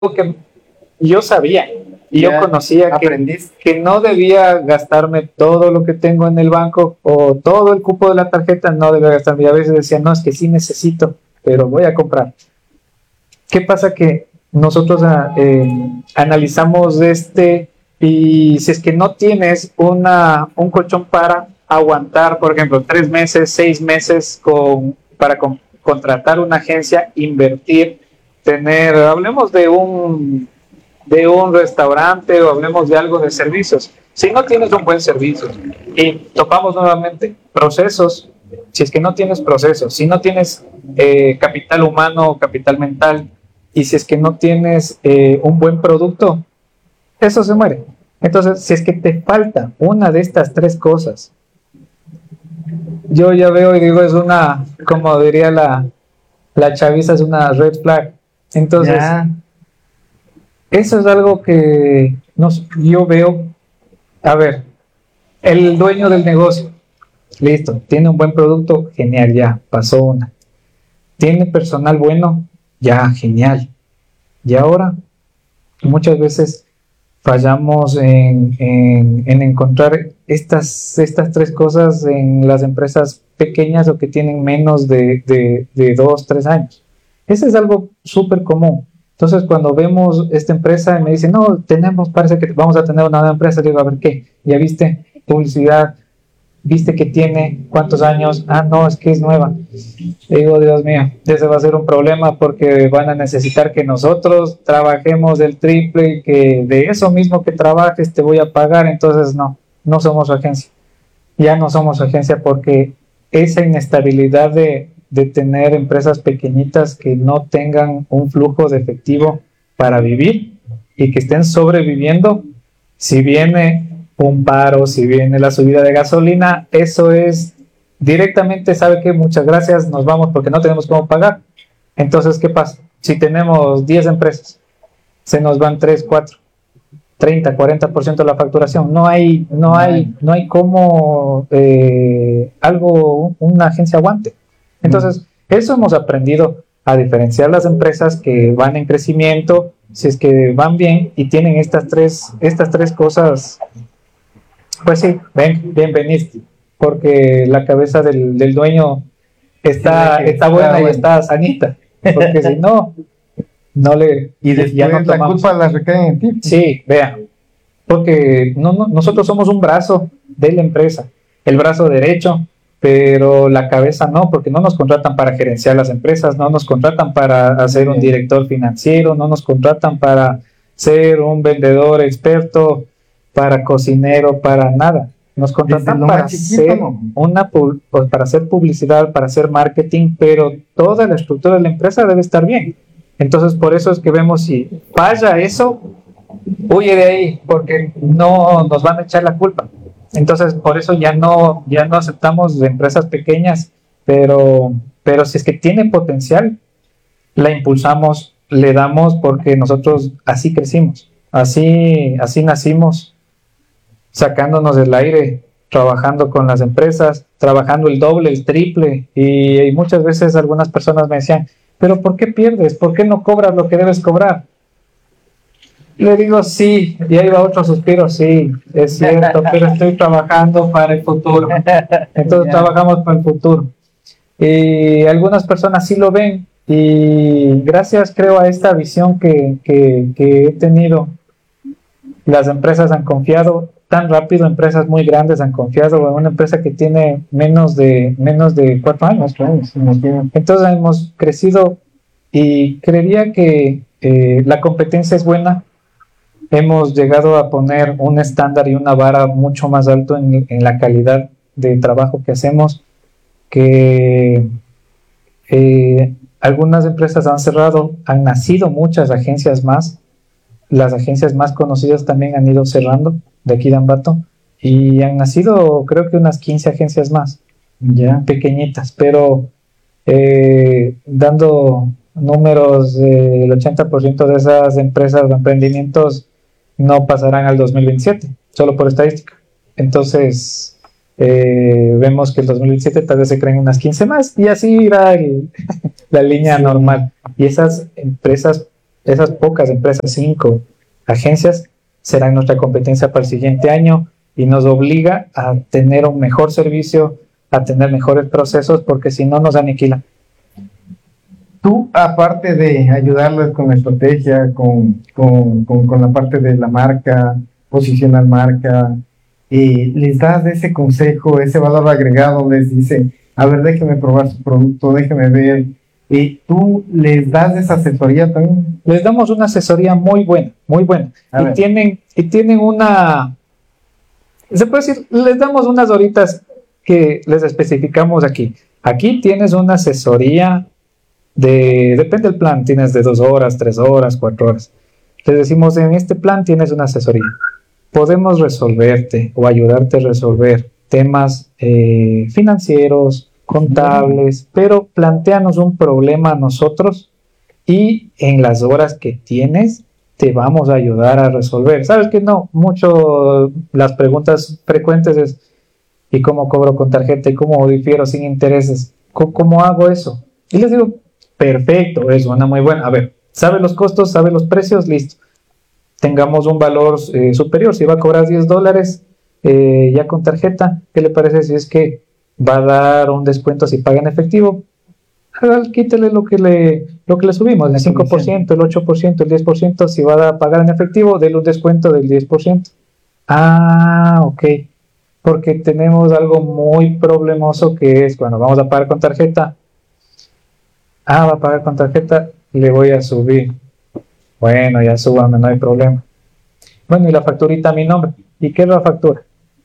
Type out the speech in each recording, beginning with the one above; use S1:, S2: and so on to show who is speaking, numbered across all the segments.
S1: que yo sabía y yo conocía que no debía gastarme todo lo que tengo en el banco o todo el cupo de la tarjeta, no debía gastarme. Y a veces decía, no, es que sí necesito, pero voy a comprar. ¿Qué pasa? Que nosotros analizamos y si es que no tienes un colchón para aguantar, por ejemplo, 3 meses, 6 meses para contratar una agencia, invertir, hablemos de un restaurante o hablemos de algo de servicios. Si no tienes un buen servicio y topamos nuevamente procesos, si es que no tienes procesos, si no tienes capital humano o capital mental, y si es que no tienes un buen producto, eso se muere. Entonces, si es que te falta una de estas 3 cosas, yo ya veo y digo, es una, como diría la chaviza, es una red flag. Entonces, eso es algo que yo veo. A ver, el dueño del negocio, listo, tiene un buen producto, genial, ya, pasó una. Tiene personal bueno, ya, genial. Y ahora, muchas veces fallamos en encontrar estas 3 cosas en las empresas pequeñas o que tienen menos de 2, 3 años. Eso es algo súper común. Entonces, cuando vemos esta empresa y me dicen, no, parece que vamos a tener una nueva empresa, digo, a ver, ¿qué? ¿Ya viste publicidad? ¿Viste que tiene cuántos años? Ah, no, es que es nueva. Digo, Dios mío, ese va a ser un problema porque van a necesitar que nosotros trabajemos el triple y que de eso mismo que trabajes te voy a pagar. Entonces, no somos agencia. Ya no somos agencia porque esa inestabilidad de tener empresas pequeñitas que no tengan un flujo de efectivo para vivir y que estén sobreviviendo, si viene un paro, si viene la subida de gasolina, eso es directamente, ¿sabe qué? Muchas gracias, nos vamos porque no tenemos cómo pagar. Entonces, ¿qué pasa? Si tenemos 10 empresas, se nos van 3, 4, 30, 40% de la facturación. No hay cómo una agencia aguante. Entonces, eso hemos aprendido a diferenciar las empresas que van en crecimiento, si es que van bien y tienen estas tres cosas, pues sí, bienveniste, porque la cabeza del dueño está buena y está sanita, porque si no le...
S2: Y después
S1: ya no
S2: la culpa la recae en ti.
S1: Sí, vean, porque nosotros somos un brazo de la empresa, el brazo derecho, pero la cabeza no, porque no nos contratan para gerenciar las empresas, no nos contratan para hacer un director financiero, no nos contratan para ser un vendedor experto, para cocinero, para nada. Nos contratan para hacer publicidad, para hacer marketing, pero toda la estructura de la empresa debe estar bien. Entonces, por eso es que vemos si falla eso, huye de ahí, porque no nos van a echar la culpa. Entonces, por eso ya no aceptamos de empresas pequeñas, pero si es que tiene potencial, la impulsamos, le damos, porque nosotros así crecimos, así nacimos, sacándonos del aire, trabajando con las empresas, trabajando el doble, el triple, y muchas veces algunas personas me decían, pero ¿por qué pierdes? ¿Por qué no cobras lo que debes cobrar? Le digo, sí, y ahí va otro suspiro, sí, es cierto, pero estoy trabajando para el futuro. Entonces trabajamos para el futuro. Y algunas personas sí lo ven, y gracias, creo, a esta visión que he tenido, las empresas han confiado tan rápido, empresas muy grandes han confiado en una empresa que tiene menos de 4 años. Entonces hemos crecido y creería que la competencia es buena. Hemos llegado a poner un estándar y una vara mucho más alto en la calidad de trabajo que hacemos, que algunas empresas han cerrado, han nacido muchas agencias más, las agencias más conocidas también han ido cerrando de aquí de Ambato, y han nacido creo que unas 15 agencias más, ya pequeñitas, pero dando números, el 80% de esas empresas o emprendimientos no pasarán al 2027, solo por estadística. Entonces vemos que el 2027 tal vez se creen unas 15 más, y así irá la línea normal. Y esas empresas esas pocas empresas, 5 agencias, serán nuestra competencia para el siguiente año y nos obliga a tener un mejor servicio, a tener mejores procesos, porque si no nos aniquilan.
S2: Tú, aparte de ayudarles con la estrategia, con la parte de la marca, posicionar marca, les das ese consejo, ese valor agregado, les dice, a ver, déjeme probar su producto, déjeme ver, y tú les das esa asesoría también.
S1: Les damos una asesoría muy buena, muy buena. Y tienen una, se puede decir, les damos unas horitas que les especificamos aquí. Aquí tienes una asesoría depende del plan, tienes de 2 horas, 3 horas, 4 horas. Les decimos, en este plan tienes una asesoría. Podemos resolverte o ayudarte a resolver temas financieros, contables, pero plantéanos un problema a nosotros y en las horas que tienes te vamos a ayudar a resolver. ¿Sabes qué? No, mucho las preguntas frecuentes es ¿y cómo cobro con tarjeta? ¿Y cómo difiero sin intereses? ¿Cómo hago eso? Y les digo, perfecto, es una muy buena. A ver, ¿sabe los costos? ¿Sabe los precios? Listo. Tengamos un valor superior. Si va a cobrar $10 ya con tarjeta, ¿qué le parece si es que va a dar un descuento si paga en efectivo? Quítele lo que le subimos, el 5%, el 8%, el 10%. Si va a pagar en efectivo, dele un descuento del 10%. Ah, ok. Porque tenemos algo muy problemoso que es cuando vamos a pagar con tarjeta. Va a pagar con tarjeta, le voy a subir. Bueno, ya súbame, no hay problema. Bueno, y la facturita a mi nombre. ¿Y qué es la factura?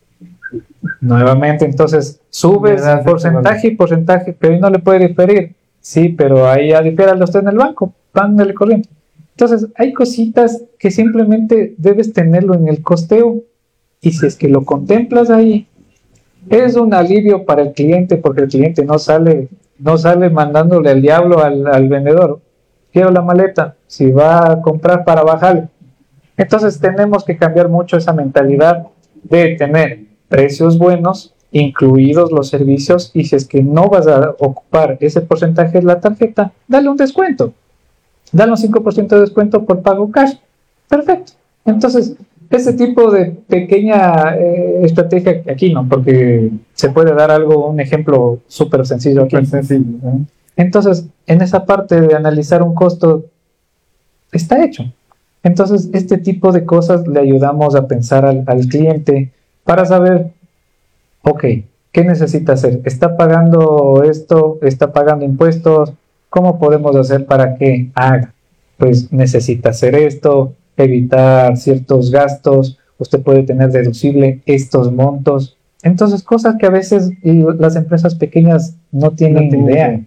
S1: Nuevamente, entonces, subes porcentaje y porcentaje, pero ahí no le puede diferir. Sí, pero ahí ya difiere usted en el banco, pángale corriente. Entonces, hay cositas que simplemente debes tenerlo en el costeo, y si es que lo contemplas ahí, es un alivio para el cliente, porque el cliente no sale mandándole al diablo al vendedor. Quiero la maleta, si va a comprar para bajarle. Entonces tenemos que cambiar mucho esa mentalidad de tener precios buenos, incluidos los servicios, y si es que no vas a ocupar ese porcentaje de la tarjeta, dale un descuento. Dale un 5% de descuento por pago cash. Perfecto. Entonces, ese tipo de pequeña estrategia aquí no, porque se puede dar un ejemplo súper sencillo aquí. Entonces, en esa parte de analizar un costo, está hecho. Entonces, este tipo de cosas le ayudamos a pensar al cliente para saber, ok, ¿qué necesita hacer? ¿Está pagando esto? ¿Está pagando impuestos? ¿Cómo podemos hacer para que haga? Pues necesita hacer esto, evitar ciertos gastos, usted puede tener deducible estos montos. Entonces, cosas que a veces las empresas pequeñas no tienen idea.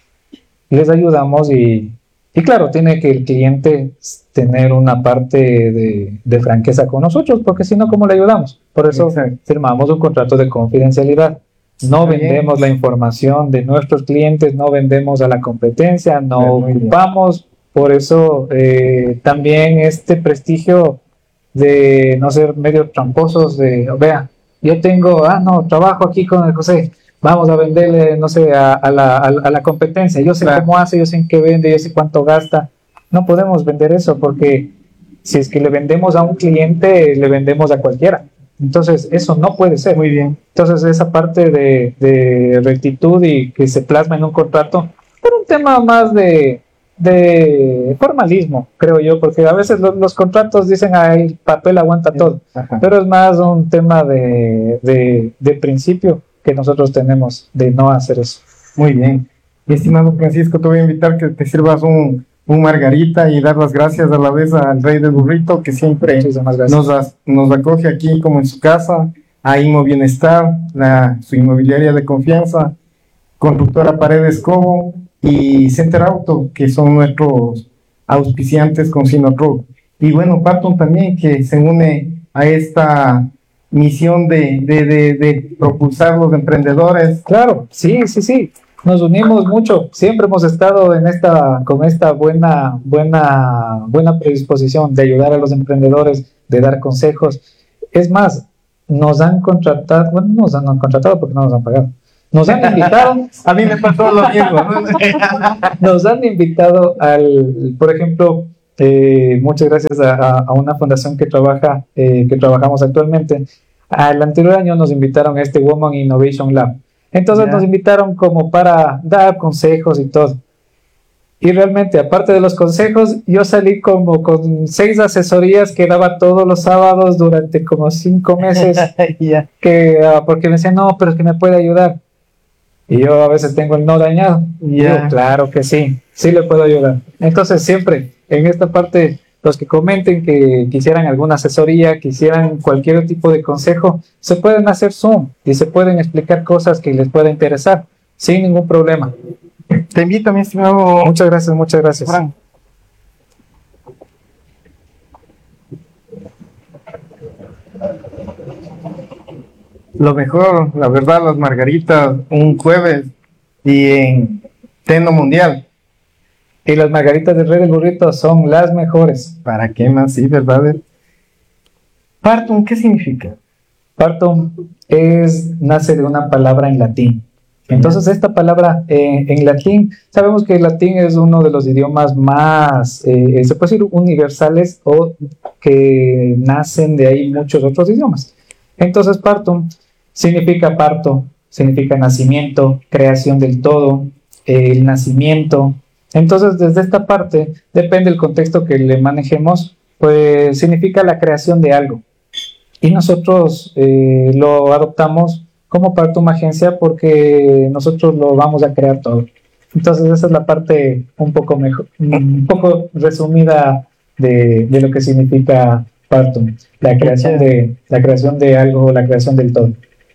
S1: Les ayudamos y claro, tiene que el cliente tener una parte de franqueza con nosotros, porque si no, ¿cómo le ayudamos? Por eso firmamos un contrato de confidencialidad. No vendemos la información de nuestros clientes, no vendemos a la competencia, no ocupamos. Por eso también este prestigio de no ser medio tramposos, vea, yo tengo, trabajo aquí con el José, vamos a venderle, no sé, a la competencia, yo sé cómo hace, yo sé en qué vende, yo sé cuánto gasta. No podemos vender eso, porque si es que le vendemos a un cliente, le vendemos a cualquiera. Entonces, eso no puede ser.
S2: Muy bien.
S1: Entonces, esa parte de rectitud y que se plasma en un contrato, por un tema más de formalismo, creo yo, porque a veces los contratos dicen, el papel aguanta todo. Ajá. Pero es más un tema de principio que nosotros tenemos de no hacer eso.
S2: Muy bien. Mi estimado Francisco, te voy a invitar que te sirvas un margarita y dar las gracias a la vez al Rey del Burrito, que siempre nos acoge aquí como en su casa, a Inmo Bienestar, su inmobiliaria de confianza, Constructora Paredes Cobo y Center Auto, que son nuestros auspiciantes con Sinotruck. Y bueno, Parton también, que se une a esta misión de propulsar los emprendedores.
S1: Claro, sí. Nos unimos mucho, siempre hemos estado con esta buena predisposición de ayudar a los emprendedores, de dar consejos. Es más, nos han contratado, porque no nos han pagado. Nos han invitado.
S2: A mí me pasó lo mismo.
S1: Nos han invitado por ejemplo, muchas gracias a una fundación que trabajamos actualmente. Al anterior año nos invitaron a este Women Innovation Lab. Entonces nos invitaron como para dar consejos y todo. Y realmente, aparte de los consejos, yo salí como con 6 asesorías que daba todos los sábados durante como 5 meses. Porque me decían, no, pero es que me puede ayudar. Y yo a veces tengo el no dañado. Yo, claro que sí, sí le puedo ayudar. Entonces siempre, en esta parte, los que comenten que quisieran alguna asesoría, quisieran cualquier tipo de consejo, se pueden hacer Zoom y se pueden explicar cosas que les pueda interesar, sin ningún problema.
S2: Te invito, mi estimado.
S1: Muchas gracias, muchas gracias.
S2: Fran. Lo mejor, la verdad, las margaritas, un jueves y en Teno Mundial.
S1: Y las margaritas del Rey del Burrito son las mejores.
S2: ¿Para qué más? Sí, ¿verdad? Partum, ¿qué significa?
S1: Partum nace de una palabra en latín. Entonces esta palabra en latín, sabemos que el latín es uno de los idiomas más, se puede decir, universales, o que nacen de ahí muchos otros idiomas. Entonces partum significa parto, significa nacimiento, creación del todo, el nacimiento. Entonces desde esta parte, depende del contexto que le manejemos, pues significa la creación de algo. Y nosotros lo adoptamos como Partum Agencia porque nosotros lo vamos a crear todo. Entonces esa es la parte un poco resumida de lo que significa Partum, la creación de algo, la creación del todo.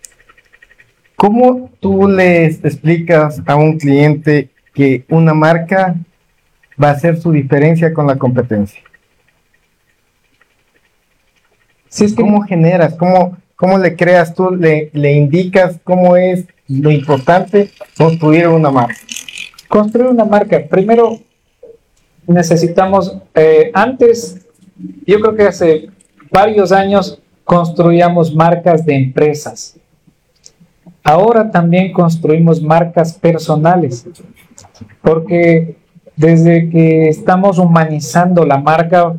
S2: ¿Cómo tú les explicas a un cliente que una marca va a hacer su diferencia con la competencia? Si es que, ¿cómo generas? ¿Cómo le creas tú? ¿Le indicas cómo es lo importante construir una marca?
S1: Construir una marca, primero necesitamos, antes, yo creo que hace varios años construíamos marcas de empresas. Ahora también construimos marcas personales, porque desde que estamos humanizando la marca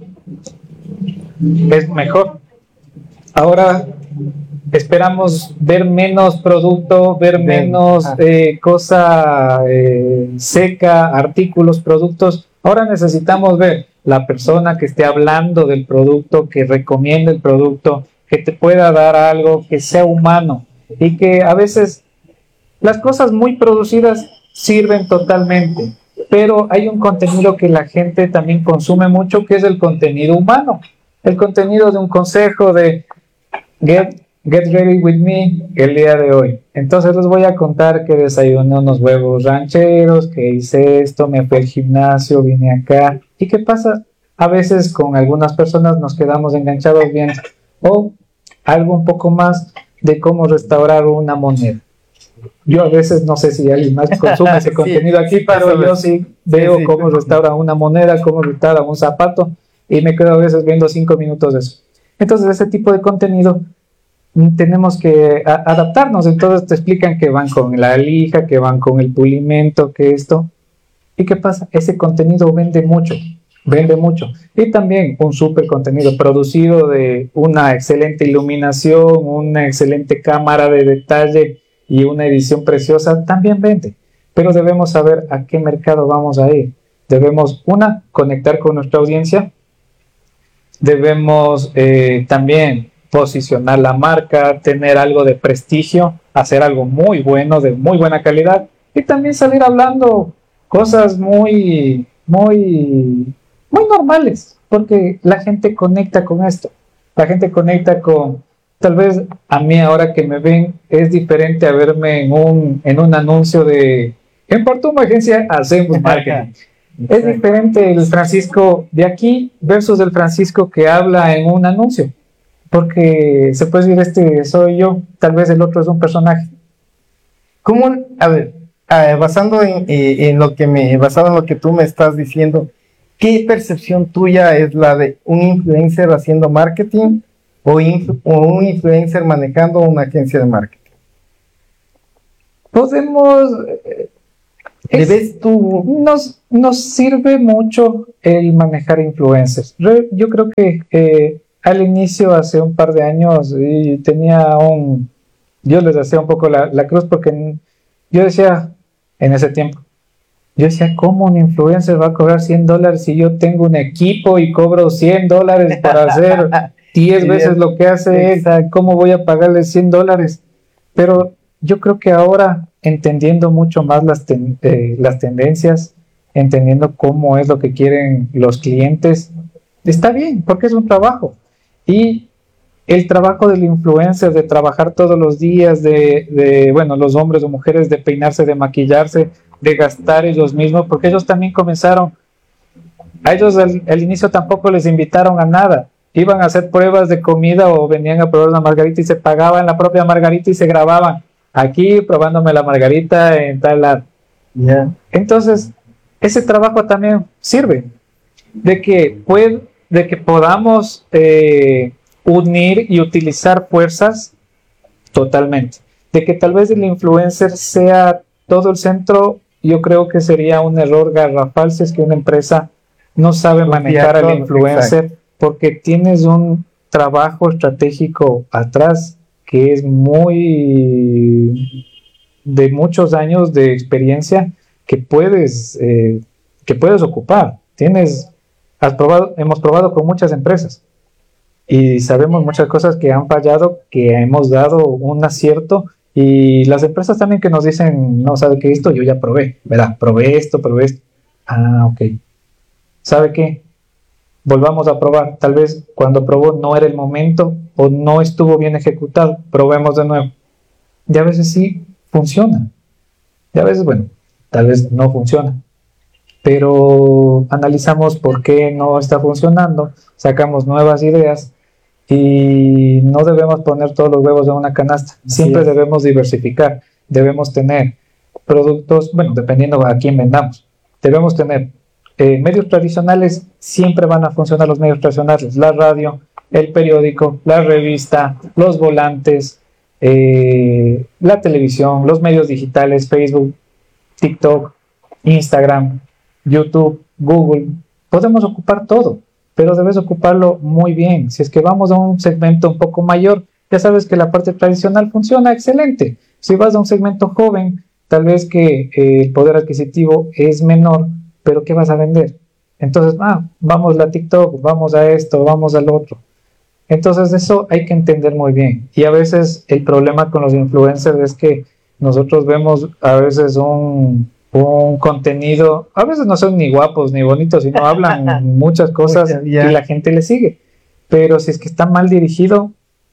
S1: es mejor. Ahora esperamos ver menos producto, ver menos cosa seca, artículos, productos. Ahora necesitamos ver la persona que esté hablando del producto, que recomiende el producto, que te pueda dar algo, que sea humano. Y que a veces las cosas muy producidas sirven totalmente, pero hay un contenido que la gente también consume mucho, que es el contenido humano, el contenido de un consejo de get ready with me el día de hoy. Entonces les voy a contar que desayuné unos huevos rancheros, que hice esto, me fui al gimnasio, vine acá. ¿Y qué pasa? A veces con algunas personas nos quedamos enganchados bien, o algo un poco más de cómo restaurar una moneda. Yo a veces no sé si alguien más consume ese contenido aquí, pero yo sí veo cómo restaura una moneda, cómo restaura un zapato, y me quedo a veces viendo 5 minutos de eso. Entonces ese tipo de contenido tenemos que adaptarnos. Entonces te explican que van con la lija, que van con el pulimento, que esto. ¿Y qué pasa? Ese contenido vende mucho. Y también un súper contenido producido de una excelente iluminación, una excelente cámara de detalle y una edición preciosa también vende. Pero debemos saber a qué mercado vamos a ir. Debemos, conectar con nuestra audiencia. Debemos también posicionar la marca, tener algo de prestigio, hacer algo muy bueno, de muy buena calidad, y también salir hablando cosas muy normales, porque la gente conecta con esto. La gente conecta con, tal vez a mí ahora que me ven, es diferente a verme en un anuncio en Partum Agencia hacemos marketing. Es diferente el Francisco de aquí versus el Francisco que habla en un anuncio, porque se puede decir, este soy yo, tal vez el otro es un personaje.
S2: ¿Cómo? A ver, basado en lo que tú me estás diciendo, ¿qué percepción tuya es la de un influencer haciendo marketing o un influencer manejando una agencia de marketing? ¿Debes tú?
S1: Nos sirve mucho el manejar influencers. Yo creo que al inicio, hace un par de años, yo les hacía un poco la cruz porque yo decía, en ese tiempo, yo decía, ¿cómo un influencer va a cobrar $100 si yo tengo un equipo y cobro $100 para hacer 10 veces lo que hace él? ¿Cómo voy a pagarle $100? Pero yo creo que ahora, entendiendo mucho más las tendencias, entendiendo cómo es lo que quieren los clientes, está bien, porque es un trabajo. Y el trabajo del influencer, de trabajar todos los días, bueno, los hombres o mujeres, de peinarse, de maquillarse, de gastar ellos mismos, porque ellos también comenzaron, a ellos al inicio tampoco les invitaron a nada, iban a hacer pruebas de comida o venían a probar una margarita y se pagaban la propia margarita y se grababan, aquí probándome la margarita en tal lado. Entonces, ese trabajo también sirve, de que podamos unir y utilizar fuerzas totalmente. De que tal vez el influencer sea todo el centro, yo creo que sería un error garrafal si es que una empresa no sabe manejar al influencer, porque tienes un trabajo estratégico atrás que es de muchos años de experiencia que puedes ocupar. Hemos probado con muchas empresas y sabemos muchas cosas que han fallado, que hemos dado un acierto, y las empresas también que nos dicen, no, ¿sabe qué? Esto yo ya probé, ¿verdad? Probé esto. Ok. ¿Sabe qué? Volvamos a probar. Tal vez cuando probó no era el momento o no estuvo bien ejecutado. Probemos de nuevo. Y a veces sí funciona. Y a veces, bueno, tal vez no funciona. Pero analizamos por qué no está funcionando, sacamos nuevas ideas y no debemos poner todos los huevos en una canasta. Siempre debemos diversificar. Debemos tener productos, bueno, dependiendo a quién vendamos. Debemos tener medios tradicionales, siempre van a funcionar los medios tradicionales, la radio, el periódico, la revista, los volantes, la televisión, los medios digitales, Facebook, TikTok, Instagram, YouTube, Google. Podemos ocupar todo, pero debes ocuparlo muy bien. Si es que vamos a un segmento un poco mayor, ya sabes que la parte tradicional funciona excelente. Si vas a un segmento joven, tal vez que el poder adquisitivo es menor, pero ¿qué vas a vender? Entonces, vamos a TikTok, vamos a esto, vamos al otro. Entonces eso hay que entender muy bien. Y a veces el problema con los influencers es que nosotros vemos a veces un contenido, a veces no son ni guapos ni bonitos, sino hablan muchas cosas y la gente le sigue. Pero si es que está mal dirigido,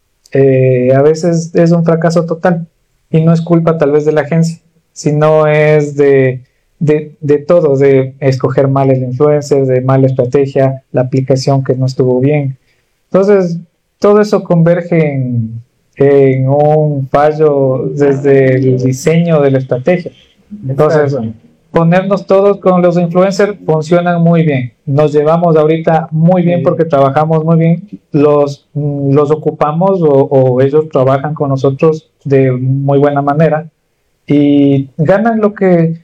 S1: a veces es un fracaso total. Y no es culpa tal vez de la agencia, sino es de todo, de escoger mal el influencer, de mala estrategia, la aplicación que no estuvo bien. Entonces, todo eso converge en un fallo desde el diseño de la estrategia. Entonces, ponernos todos con los influencers funcionan muy bien. Nos llevamos ahorita muy bien porque trabajamos muy bien. Los ocupamos o ellos trabajan con nosotros de muy buena manera y ganan lo que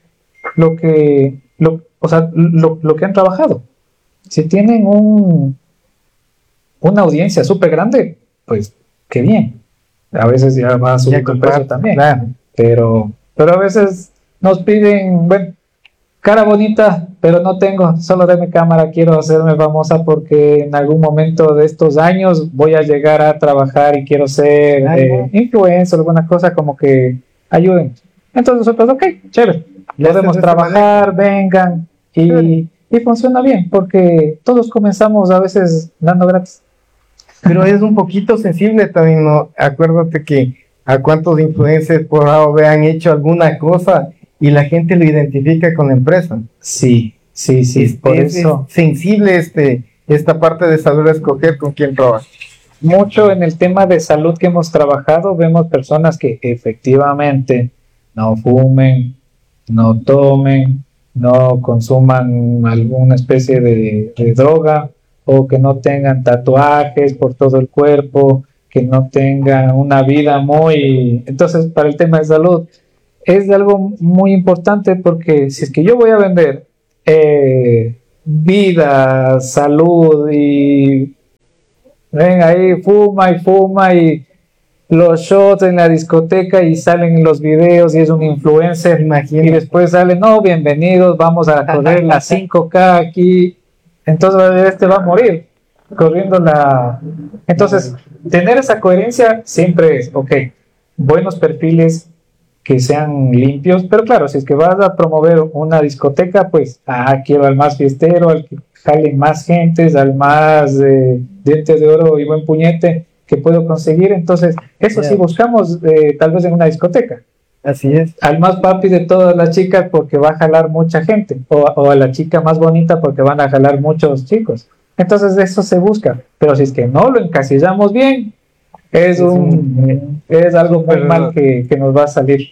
S1: han trabajado. Si tienen una audiencia súper grande, pues qué bien. A veces ya va a subir el precio también. Claro. Pero a veces nos piden, bueno, cara bonita, pero no tengo, solo deme cámara, quiero hacerme famosa porque en algún momento de estos años voy a llegar a trabajar y quiero ser influencer, alguna cosa, como que ayuden. Entonces nosotros, ok, chévere, podemos trabajar, vengan, y funciona bien, porque todos comenzamos a veces dando gratis.
S2: Pero es un poquito sensible también, ¿no? Acuérdate que a cuántos influencers por A o B han hecho alguna cosa y la gente lo identifica con la empresa.
S1: Sí, por eso.
S2: Es sensible esta parte de saber escoger con quién trabaja.
S1: Mucho en el tema de salud que hemos trabajado, vemos personas que efectivamente no fumen, no tomen, no consuman alguna especie de droga, o que no tengan tatuajes por todo el cuerpo, que no tengan una vida muy... Entonces, para el tema de salud, es de algo muy importante, porque si es que yo voy a vender vida, salud y ven ahí, fuma y los shots en la discoteca y salen en los videos y es un influencer, y después sale, no, bienvenidos, vamos a correr la 5K aquí, entonces este va a morir corriendo la... Entonces, tener esa coherencia siempre es, ok, buenos perfiles que sean limpios, pero claro, si es que vas a promover una discoteca, pues, quiero al más fiestero, al que jale más gentes, al más dientes de oro y buen puñete que puedo conseguir. Entonces, eso sí buscamos tal vez en una discoteca.
S2: Así es.
S1: Al más papi de todas las chicas porque va a jalar mucha gente, o a la chica más bonita porque van a jalar muchos chicos. Entonces, eso se busca. Pero si es que no lo encasillamos bien, es algo muy mal que nos va a salir.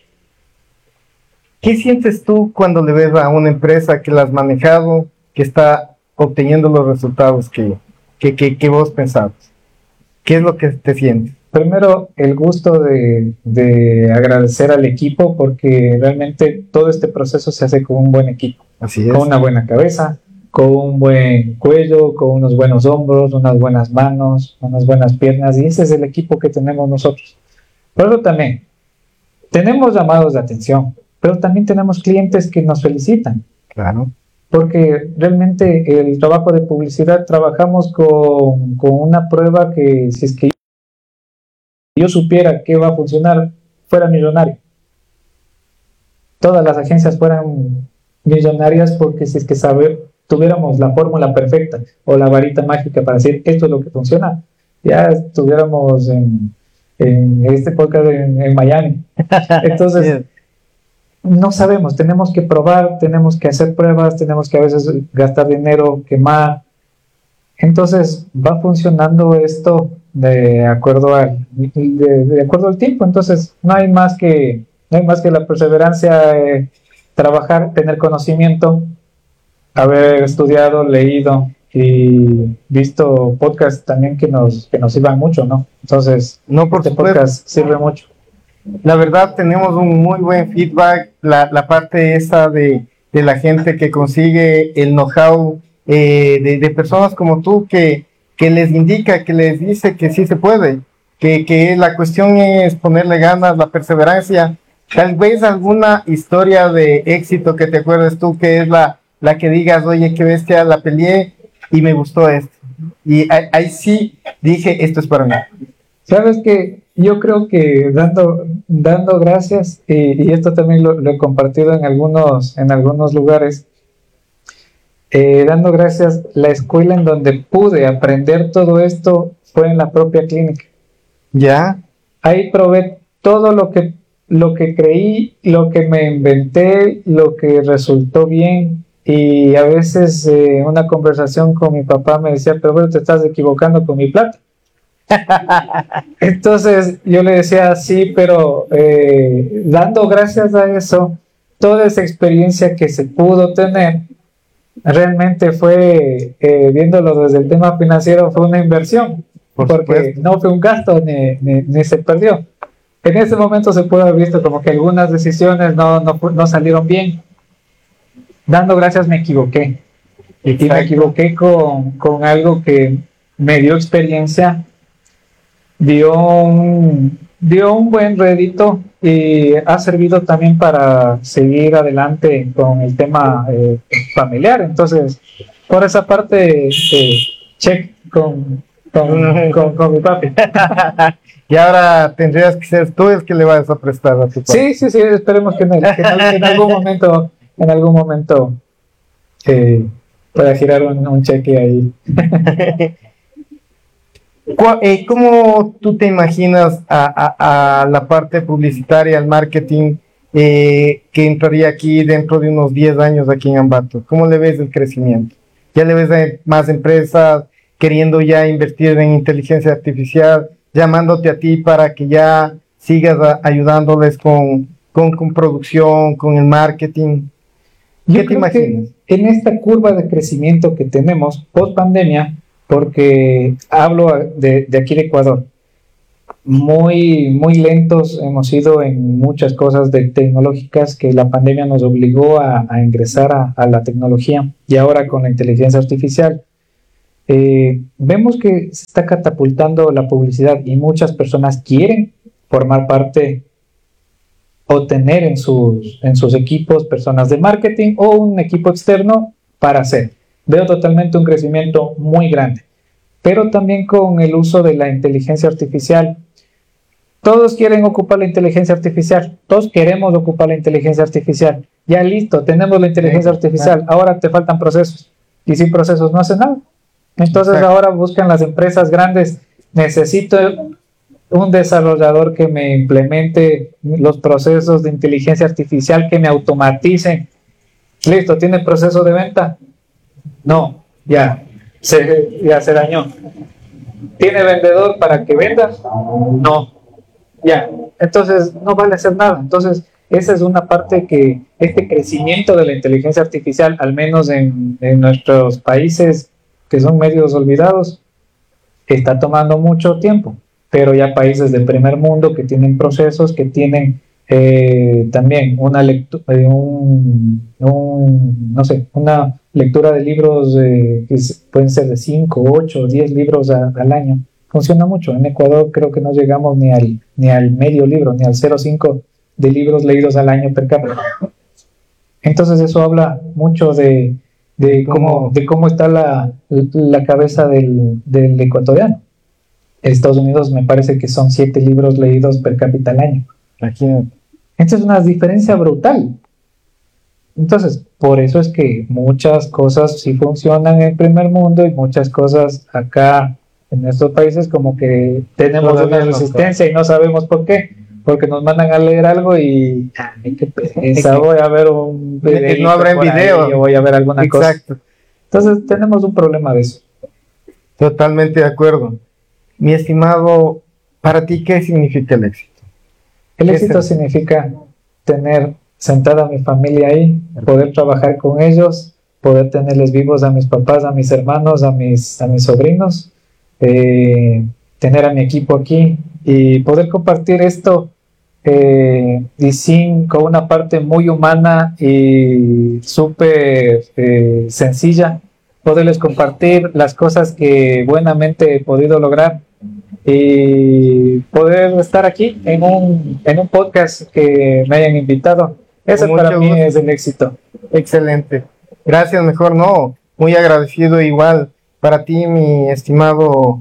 S2: ¿Qué sientes tú cuando le ves a una empresa que la has manejado, que está obteniendo los resultados que vos pensabas? ¿Qué es lo que te sientes?
S1: Primero, el gusto de agradecer al equipo, porque realmente todo este proceso se hace con un buen equipo.
S2: Así es.
S1: Con una buena cabeza, con un buen cuello, con unos buenos hombros, unas buenas manos, unas buenas piernas, y ese es el equipo que tenemos nosotros. Pero también tenemos llamados de atención, pero también tenemos clientes que nos felicitan.
S2: Claro.
S1: Porque realmente el trabajo de publicidad trabajamos con una prueba que si es que yo supiera que va a funcionar, fuera millonario. Todas las agencias fueran millonarias, porque si es que tuviéramos la fórmula perfecta o la varita mágica para decir esto es lo que funciona, ya estuviéramos en este podcast en Miami. Entonces, no sabemos, tenemos que probar, tenemos que hacer pruebas, tenemos que a veces gastar dinero, quemar. Entonces va funcionando esto de acuerdo al tiempo. Entonces no hay más que la perseverancia, trabajar, tener conocimiento, haber estudiado, leído y visto podcasts también que nos sirvan mucho, ¿no? Entonces, este podcast sirve mucho.
S2: La verdad, tenemos un muy buen feedback, la parte esa de la gente que consigue el know-how, de personas como tú que les indica, que les dice que sí se puede, que la cuestión es ponerle ganas, la perseverancia. Tal vez alguna historia de éxito que te acuerdes tú, que es la que digas, oye, qué bestia, la peleé y me gustó esto. Y ahí sí dije, esto es para mí.
S1: Sabes que yo creo que dando gracias, y esto también lo he compartido en algunos lugares, dando gracias, la escuela en donde pude aprender todo esto fue en la propia clínica.
S2: ¿Ya?
S1: Ahí probé todo lo que creí, lo que me inventé, lo que resultó bien, y a veces una conversación con mi papá me decía, pero bueno, te estás equivocando con mi plata. Entonces yo le decía, sí, pero dando gracias a eso, toda esa experiencia que se pudo tener, realmente fue, viéndolo desde el tema financiero, fue una inversión, porque no fue un gasto ni se perdió. En ese momento se pudo haber visto como que algunas decisiones no salieron bien. Dando gracias me equivoqué. Exacto. Y me equivoqué con algo que me dio experiencia, dio un buen rédito, y ha servido también para seguir adelante con el tema familiar. Entonces, por esa parte, check con mi papi.
S2: Y ahora tendrías que ser tú el que le vas a prestar a tu papi.
S1: Sí, esperemos que en algún momento pueda girar un cheque ahí.
S2: ¿Cómo tú te imaginas a la parte publicitaria, al marketing, que entraría aquí dentro de unos 10 años aquí en Ambato? ¿Cómo le ves el crecimiento? ¿Ya le ves más empresas queriendo ya invertir en inteligencia artificial, llamándote a ti para que ya sigas ayudándoles con producción, con el marketing?
S1: ¿Qué te imaginas? En esta curva de crecimiento que tenemos post pandemia, porque hablo de aquí de Ecuador, muy lentos hemos sido en muchas cosas tecnológicas que la pandemia nos obligó a ingresar a la tecnología, y ahora con la inteligencia artificial vemos que se está catapultando la publicidad y muchas personas quieren formar parte o tener en sus equipos personas de marketing o un equipo externo para hacer. Veo totalmente un crecimiento muy grande, pero también con el uso de la inteligencia artificial. Todos quieren ocupar la inteligencia artificial, todos queremos ocupar la inteligencia artificial. Ya listo, tenemos la inteligencia artificial, ahora te faltan procesos, y sin procesos no hace nada. Entonces ahora buscan las empresas grandes, necesito un desarrollador que me implemente los procesos de inteligencia artificial, que me automaticen. Listo, ¿tiene proceso de venta? No, ya se dañó. ¿Tiene vendedor para que venda? No, ya. Entonces no vale hacer nada. Entonces esa es una parte que este crecimiento de la inteligencia artificial, al menos en nuestros países que son medios olvidados, está tomando mucho tiempo, pero ya países del primer mundo que tienen procesos, que tienen también una lectura, una lectura de libros que pueden ser de 5, 8 o 10 libros al año, funciona mucho. En Ecuador creo que no llegamos ni al medio libro, ni al 0,5 de libros leídos al año per cápita. Entonces eso habla mucho de cómo está la cabeza del ecuatoriano. En Estados Unidos me parece que son 7 libros leídos per cápita al año. Entonces es una diferencia brutal. Entonces, por eso es que muchas cosas sí funcionan en el primer mundo y muchas cosas acá en estos países como que tenemos una resistencia y no sabemos por qué. Porque nos mandan a leer algo y qué pereza, voy a ver un video.
S2: No habrá video.
S1: Ahí, voy a ver alguna cosa. Exacto. Entonces tenemos un problema de eso.
S2: Totalmente de acuerdo. Mi estimado, para ti, ¿qué significa el éxito?
S1: El éxito significa tener sentada a mi familia ahí, poder trabajar con ellos, poder tenerles vivos a mis papás, a mis hermanos, a mis sobrinos, tener a mi equipo aquí y poder compartir esto con una parte muy humana y súper sencilla, poderles compartir las cosas que buenamente he podido lograr y poder estar aquí en un podcast que me hayan invitado. Eso para mí es el éxito.
S2: Excelente. Gracias, mejor no. Muy agradecido igual para ti, mi estimado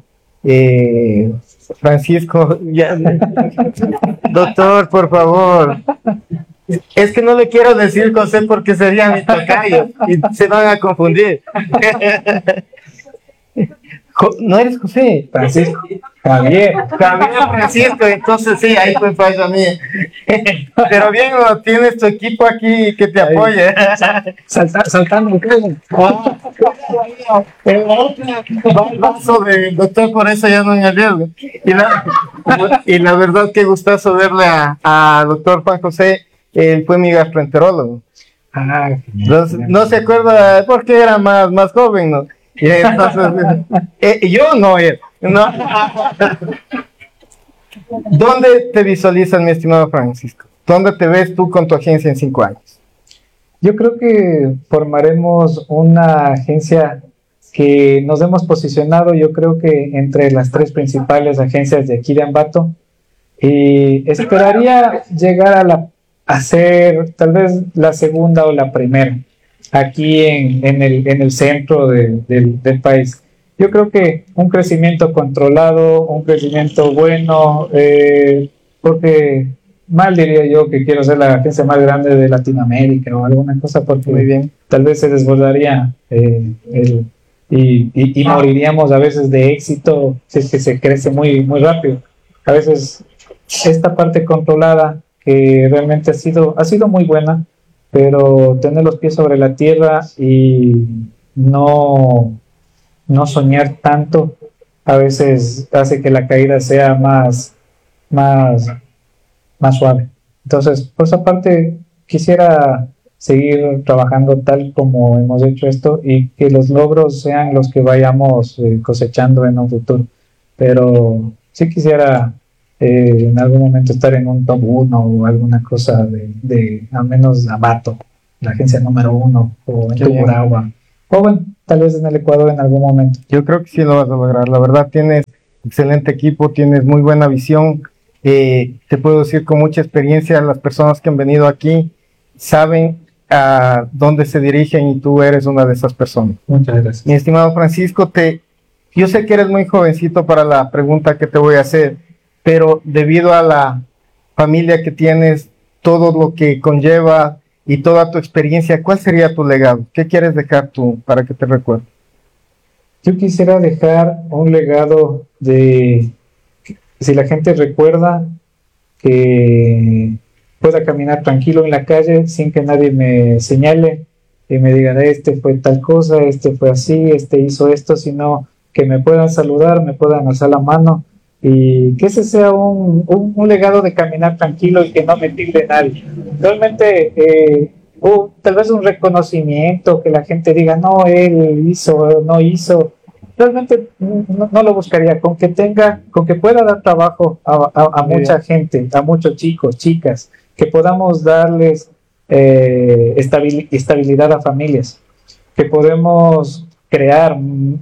S2: Francisco. Doctor, por favor. Es que no le quiero decir José porque sería mi tocayo y se van a confundir. ¿No eres José?
S1: Francisco. Javier
S2: Francisco, entonces sí, ahí fue fallo a mí. Pero bien, tienes tu equipo aquí que te apoye.
S1: Saltando
S2: el vaso del doctor, por eso ya no me arriesgo. Y la verdad que gustazo verle a doctor Juan José. Él fue mi gastroenterólogo. Entonces, no se acuerda porque era más joven, ¿no? Y entonces, yo no. ¿Dónde te visualizas, mi estimado Francisco? ¿Dónde te ves tú con tu agencia en 5 años?
S1: Yo creo que formaremos una agencia que nos hemos posicionado, yo creo que entre las 3 principales agencias de aquí de Ambato, y esperaría llegar a ser tal vez la segunda o la primera aquí en el centro del país. Yo creo que un crecimiento controlado, un crecimiento bueno, porque mal diría yo que quiero ser la agencia más grande de Latinoamérica o alguna cosa, porque muy bien, tal vez se desbordaría y moriríamos a veces de éxito si es que se crece muy rápido. A veces esta parte controlada que realmente ha sido muy buena, pero tener los pies sobre la tierra y no soñar tanto a veces hace que la caída sea más suave. Entonces, por esa parte, quisiera seguir trabajando tal como hemos hecho esto y que los logros sean los que vayamos cosechando en un futuro. Pero sí quisiera en algún momento estar en un top 1 o alguna cosa de al menos Amato, la agencia número 1, o en Tungurahua, o bueno, tal vez en el Ecuador en algún momento.
S2: Yo creo que sí lo vas a lograr, la verdad tienes excelente equipo, tienes muy buena visión, te puedo decir con mucha experiencia, las personas que han venido aquí saben a dónde se dirigen y tú eres una de esas personas.
S1: Muchas gracias.
S2: Mi estimado Francisco, yo sé que eres muy jovencito para la pregunta que te voy a hacer, pero debido a la familia que tienes, todo lo que conlleva y toda tu experiencia, ¿cuál sería tu legado? ¿Qué quieres dejar tú para que te recuerde?
S1: Yo quisiera dejar un legado de, si la gente recuerda, que pueda caminar tranquilo en la calle sin que nadie me señale y me digan, este fue tal cosa, este fue así, este hizo esto, sino que me puedan saludar, me puedan alzar la mano, y que ese sea un legado de caminar tranquilo y que no me tilde nadie. Realmente, tal vez un reconocimiento, que la gente diga, no, él hizo, no hizo. Realmente no lo buscaría, con que pueda dar trabajo a mucha gente, a muchos chicos, chicas, que podamos darles estabilidad a familias, que podemos crear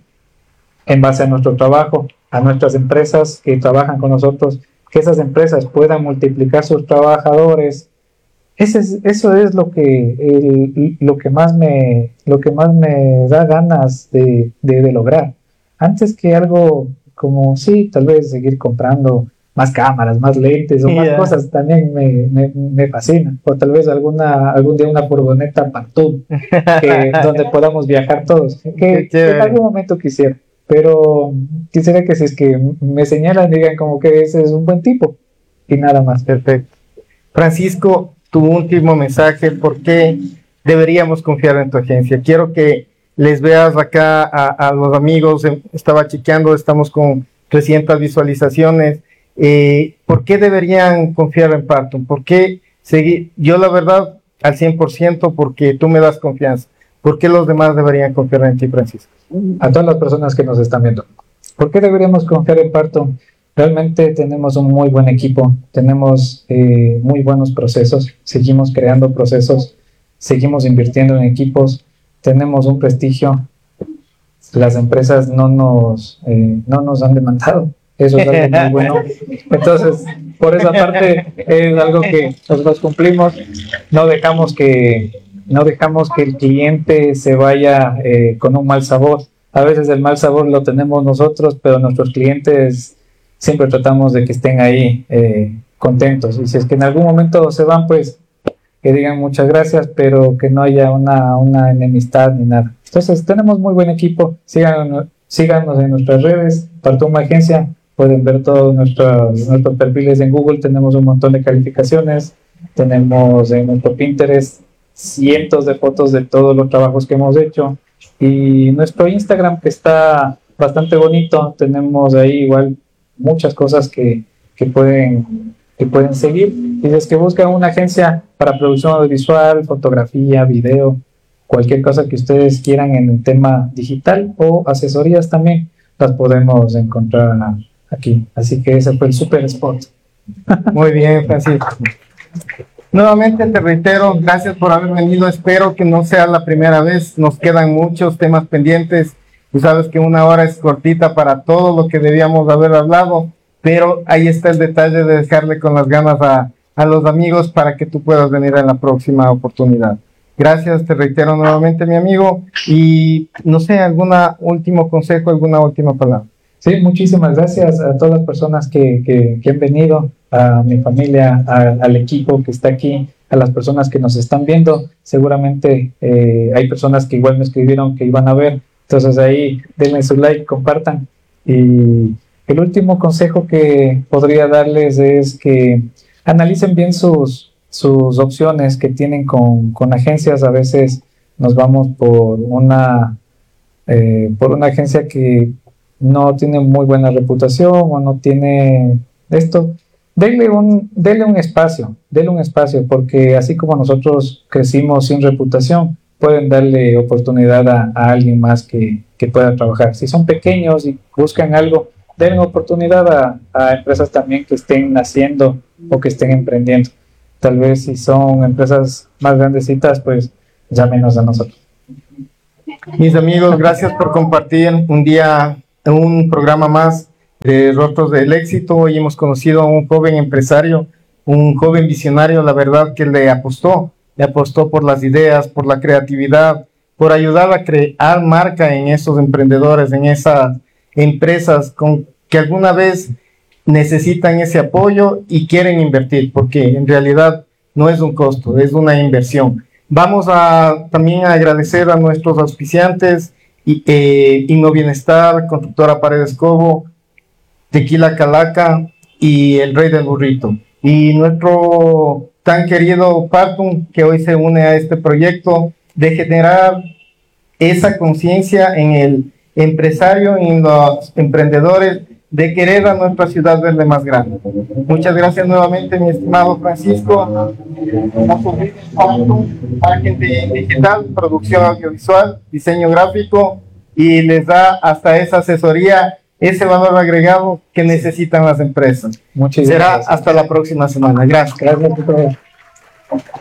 S1: en base a nuestro trabajo, a nuestras empresas que trabajan con nosotros, que esas empresas puedan multiplicar sus trabajadores. Eso es lo que más me da ganas de lograr. Antes que algo como, sí, tal vez seguir comprando más cámaras, más lentes o más cosas, también me fascina. O tal vez algún día una furgoneta Pantú, donde podamos viajar todos, que en algún momento quisiera. Pero quisiera que si es que me señalan, digan como que ese es un buen tipo, y nada más.
S2: Perfecto. Francisco, tu último mensaje, ¿por qué deberíamos confiar en tu agencia? Quiero que les veas acá a los amigos, estaba chequeando, estamos con 300 visualizaciones. ¿Por qué deberían confiar en Parton? ¿Por qué seguir? Yo la verdad al 100%, porque tú me das confianza. ¿Por qué los demás deberían confiar en ti, Francisco?
S1: A todas las personas que nos están viendo, ¿por qué deberíamos confiar en Parton? Realmente tenemos un muy buen equipo, tenemos muy buenos procesos, seguimos creando procesos, seguimos invirtiendo en equipos, tenemos un prestigio, las empresas no nos han demandado, eso es algo muy bueno. Entonces, por esa parte es algo que nosotros cumplimos, no dejamos que el cliente se vaya con un mal sabor. A veces el mal sabor lo tenemos nosotros, pero nuestros clientes siempre tratamos de que estén ahí contentos. Y si es que en algún momento se van, pues que digan muchas gracias, pero que no haya una enemistad ni nada. Entonces, tenemos muy buen equipo. Síganos en nuestras redes, Partum Agencia. Pueden ver todos nuestros perfiles en Google. Tenemos un montón de calificaciones. Tenemos en nuestro Pinterest cientos de fotos de todos los trabajos que hemos hecho, y nuestro Instagram, que está bastante bonito, tenemos ahí igual muchas cosas que pueden seguir. Y si es que buscan una agencia para producción audiovisual, fotografía, video, cualquier cosa que ustedes quieran en el tema digital, o asesorías también, las podemos encontrar aquí. Así que ese fue el super spot.
S2: Muy bien, Francisco. Nuevamente te reitero, gracias por haber venido. Espero que no sea la primera vez. Nos quedan muchos temas pendientes. Tú sabes que una hora es cortita para todo lo que debíamos haber hablado, pero ahí está el detalle de dejarle con las ganas a los amigos para que tú puedas venir en la próxima oportunidad. Gracias, te reitero nuevamente, mi amigo. Y no sé, ¿algún último consejo, alguna última palabra?
S1: Sí, muchísimas gracias a todas las personas que han venido, a mi familia, al equipo que está aquí, a las personas que nos están viendo. Seguramente hay personas que igual me escribieron que iban a ver, entonces ahí denle su like, compartan. Y el último consejo que podría darles es que analicen bien sus opciones que tienen con agencias. A veces nos vamos por una agencia que no tiene muy buena reputación o no tiene esto. Denle un espacio, porque así como nosotros crecimos sin reputación, pueden darle oportunidad a alguien más que pueda trabajar. Si son pequeños y buscan algo, den oportunidad a empresas también que estén naciendo o que estén emprendiendo. Tal vez si son empresas más grandecitas, pues llámenos a nosotros.
S2: Mis amigos, gracias por compartir un programa más de Rostros del Éxito. Hoy hemos conocido a un joven empresario, un joven visionario, la verdad que le apostó por las ideas, por la creatividad, por ayudar a crear marca en esos emprendedores, en esas empresas que alguna vez necesitan ese apoyo y quieren invertir, porque en realidad no es un costo, es una inversión. Vamos también a agradecer a nuestros auspiciantes, Inno Bienestar, Constructora Paredes Cobo, Tequila Calaca y El Rey del Burrito. Y nuestro tan querido Partum, que hoy se une a este proyecto de generar esa conciencia en el empresario, en los emprendedores, de querer a nuestra ciudad verde más grande. Muchas gracias nuevamente, mi estimado Francisco. Marketing digital, producción audiovisual, diseño gráfico, y les da hasta esa asesoría, ese valor agregado que necesitan las empresas.
S1: Muchas
S2: gracias.
S1: Será
S2: hasta la próxima semana. Gracias.
S1: Gracias.